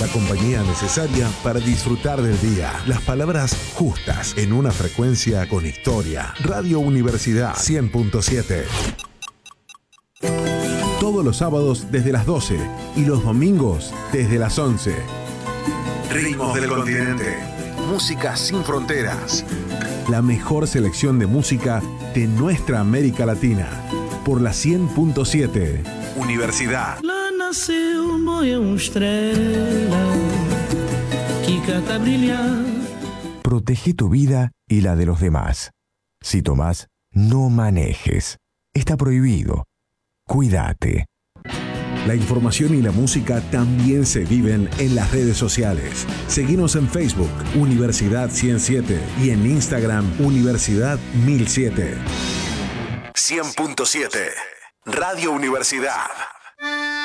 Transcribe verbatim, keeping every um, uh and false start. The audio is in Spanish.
la compañía necesaria para disfrutar del día. Las palabras justas en una frecuencia con historia. Radio Universidad cien punto siete. Todos los sábados desde las doce y los domingos desde las once. Ritmos del continente. Música sin fronteras. La mejor selección de música de nuestra América Latina. Por la cien punto siete. Universidad. Lá nasceu uma estrela que canta brilhar. Protege tu vida y la de los demás. Si tomás, no manejes. Está prohibido. Cuídate. La información y la música también se viven en las redes sociales. Seguinos en Facebook, Universidad ciento siete, y en Instagram, Universidad mil siete. cien punto siete. Radio Universidad.